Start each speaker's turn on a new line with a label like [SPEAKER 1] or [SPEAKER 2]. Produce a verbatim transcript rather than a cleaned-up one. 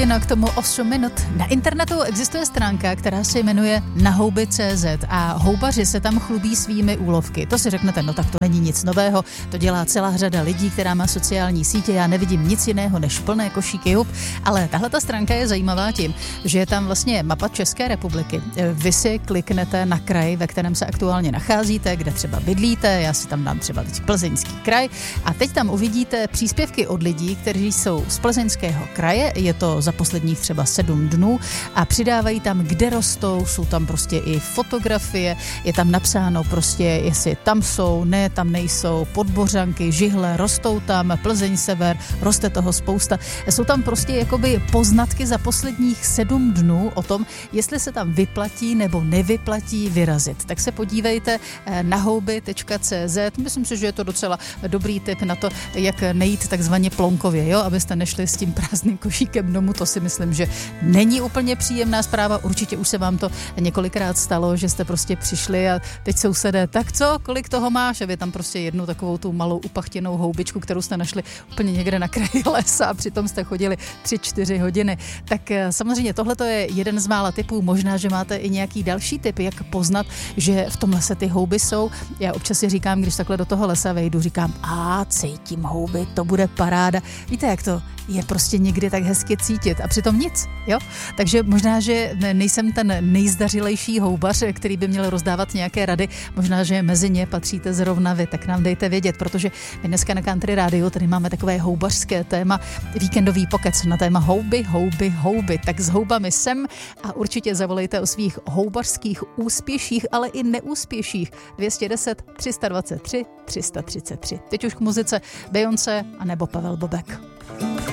[SPEAKER 1] hodina, k tomu osm minut. Na internetu existuje stránka, která se jmenuje nahouby tečka cé zet a houbaři se tam chlubí svými úlovky. To si řeknete, no tak to není nic nového, to dělá celá řada lidí, která má sociální sítě, já nevidím nic jiného než plné košíky hub, ale tahle ta stránka je zajímavá tím, že je tam vlastně mapa České republiky. Vy si kliknete na kraj, ve kterém se aktuálně nacházíte, kde třeba bydlíte, já si tam dám třeba teď Plzeňský kraj a teď tam uvidíte příspěvky od lidí, kteří jsou z Plzeňského kraje, je to za posledních třeba sedm dnů a přidávají tam, kde rostou, jsou tam prostě i fotografie, je tam napsáno prostě, jestli tam jsou, ne, tam nejsou, podbořanky, žihle, rostou tam, Plzeň sever, roste toho spousta. Jsou tam prostě jakoby poznatky za posledních sedm dnů o tom, jestli se tam vyplatí nebo nevyplatí vyrazit. Tak se podívejte na houby tečka cé zet. Myslím si, že je to docela dobrý tip na to, jak nejít takzvaně plonkově, jo, abyste nešli s tím prázdným košíkem domů, to si myslím, že není úplně příjemná zpráva. Určitě už se vám to několikrát stalo, že jste prostě přišli a teď sousedé, tak co, kolik toho máš? A vy tam prostě jednu takovou tu malou upachtěnou houbičku, kterou jste našli úplně někde na kraji lesa a přitom jste chodili tři čtyři hodiny. Tak samozřejmě tohle to je jeden z mála typů. Možná, že máte i nějaký další typ, jak poznat, že v tom lese ty houby jsou. Já občas si říkám, když takhle do toho lesa vejdu, říkám, a cítím houby, to bude paráda. Víte, jak to je prostě někdy tak hezky cítit a přitom nic, jo? Takže možná, že nejsem ten nejzdařilejší houbař, který by měl rozdávat nějaké rady, možná, že mezi ně patříte zrovna vy, tak nám dejte vědět, protože my dneska na Country Radio tady máme takové houbařské téma, víkendový pokec na téma houby, houby, houby, tak s houbami sem a určitě zavolejte o svých houbařských úspěších, ale i neúspěších dvě stě deset, tři sta dvacet tři, tři sta třicet tři. Teď už k muzice Beyoncé a nebo Pavel Bobek.